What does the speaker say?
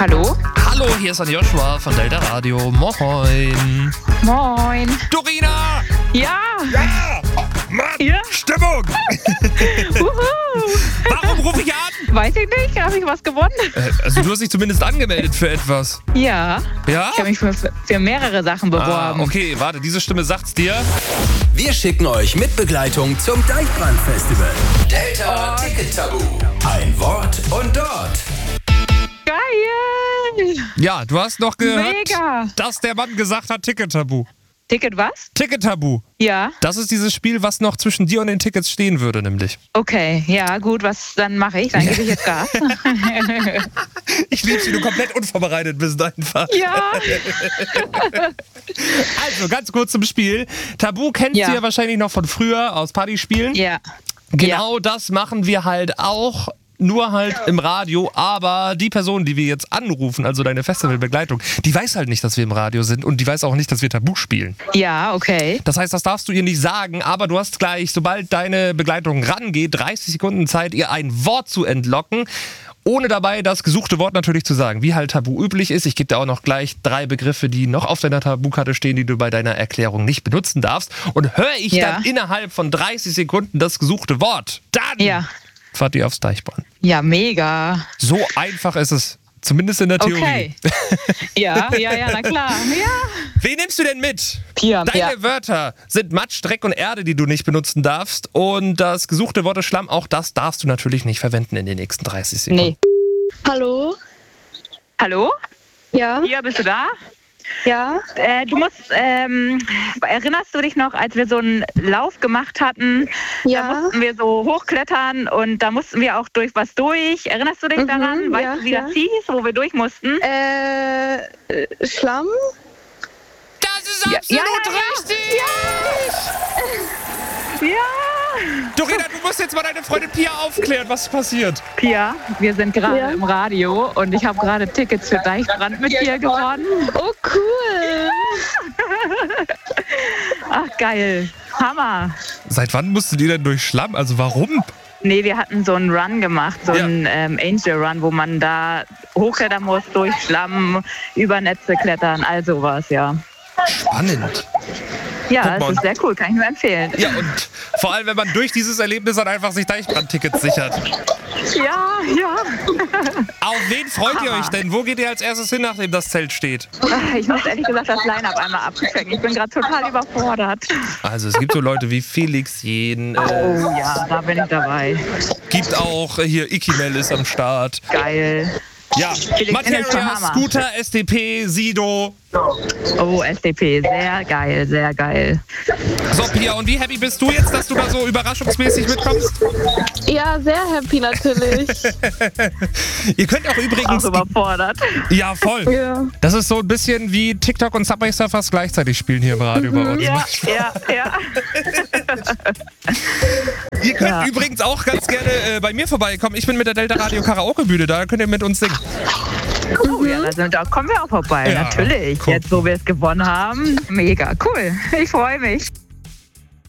Hallo? Hallo, hier ist Joshua von Delta Radio. Moin. Moin. Dorina! Ja! Ja! Mann! Ja. Stimmung! Warum rufe ich an? Weiß ich nicht, habe ich was gewonnen? Also du hast dich zumindest angemeldet für etwas. Ja. Ja? Ich habe mich für mehrere Sachen beworben. Okay, warte, diese Stimme sagt's dir. Wir schicken euch mit Begleitung zum Deichbrand-Festival. Delta Ticket Tabu. Ein Wort und dort. Geil! Ja, du hast noch gehört, Mega. dass der Mann gesagt hat, Ticket-Tabu. Ticket was? Ticket-Tabu. Ja. Das ist dieses Spiel, was noch zwischen dir und den Tickets stehen würde, nämlich. Okay, ja, gut, was dann mache ich? Dann gebe ich jetzt Gas. Ich lieb's, wie du komplett unvorbereitet bist einfach. Ja. Also, ganz kurz zum Spiel. Tabu kennst du ja wahrscheinlich noch von früher aus Partyspielen. Ja. Genau das machen wir halt auch. Nur halt im Radio, aber die Person, die wir jetzt anrufen, also deine Festivalbegleitung, die weiß halt nicht, dass wir im Radio sind und die weiß auch nicht, dass wir Tabu spielen. Ja, okay. Das heißt, das darfst du ihr nicht sagen, aber du hast gleich, sobald deine Begleitung rangeht, 30 Sekunden Zeit, ihr ein Wort zu entlocken, ohne dabei das gesuchte Wort natürlich zu sagen, wie halt Tabu üblich ist. Ich gebe dir auch noch gleich 3 Begriffe, die noch auf deiner Tabukarte stehen, die du bei deiner Erklärung nicht benutzen darfst. Und höre ich dann innerhalb von 30 Sekunden das gesuchte Wort, dann fahrt ihr aufs Deichbrand. Ja, mega. So einfach ist es. Zumindest in der Theorie. Okay. Ja, na klar. Ja. Wen nimmst du denn mit? Pia. Deine Wörter sind Matsch, Dreck und Erde, die du nicht benutzen darfst. Und das gesuchte Wort ist Schlamm, auch das darfst du natürlich nicht verwenden in den nächsten 30 Sekunden. Nee. Hallo? Hallo? Ja? Pia, bist du da? Ja? Du musst, erinnerst du dich noch, als wir so einen Lauf gemacht hatten? Ja. Da mussten wir so hochklettern und da mussten wir auch durch was durch. Erinnerst du dich daran? Weißt du, wie das hieß, wo wir durch mussten? Schlamm? Das ist absolut richtig! Ja! Dorina, du musst jetzt mal deine Freundin Pia aufklären, was passiert. Pia, wir sind gerade im Radio und ich habe gerade Tickets für Deichbrand mit dir gewonnen. Oh, cool! Ach, geil. Hammer. Seit wann musstet ihr denn durch Schlamm? Also warum? Nee, wir hatten so einen Run gemacht, so einen Angel Run, wo man da hochklettern muss, durch Schlamm, über Netze klettern, all sowas, ja. Spannend. Ja, das ist sehr cool, kann ich nur empfehlen. Ja, und vor allem, wenn man durch dieses Erlebnis dann einfach sich Deichbrand-Tickets sichert. Ja. Auf wen freut ihr euch denn? Wo geht ihr als erstes hin, nachdem das Zelt steht? Ich muss ehrlich gesagt das Line-Up einmal abchecken. Ich bin gerade total überfordert. Also es gibt so Leute wie Felix Jen. Oh ja, da bin ich dabei. Gibt auch hier Ikimel ist am Start. Geil. Ja, Materia, Scooter, SDP, Sido. Oh, SDP, sehr geil, sehr geil. So, Pia, und wie happy bist du jetzt, dass du da so überraschungsmäßig mitkommst? Ja, sehr happy natürlich. Ihr könnt auch übrigens... Auch überfordert. Ja, voll. Ja. Das ist so ein bisschen wie TikTok und Subway Surfers gleichzeitig spielen hier im Radio bei uns. Ja. Ihr könnt übrigens auch ganz gerne bei mir vorbeikommen. Ich bin mit der Delta Radio Karaoke-Bühne, da könnt ihr mit uns singen. Oh ja, da kommen wir auch vorbei, natürlich. Cool. Jetzt, wo wir es gewonnen haben. Mega, cool. Ich freue mich.